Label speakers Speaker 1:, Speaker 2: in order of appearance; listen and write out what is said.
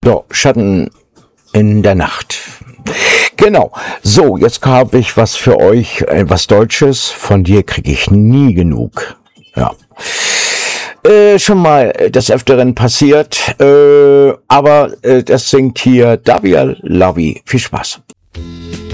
Speaker 1: So, Schatten in der Nacht. Genau. So, jetzt habe ich was für euch, was Deutsches. Von dir kriege ich nie genug. Ja. Schon mal des Öfteren passiert, aber das singt hier Davia Lavi. Viel Spaß.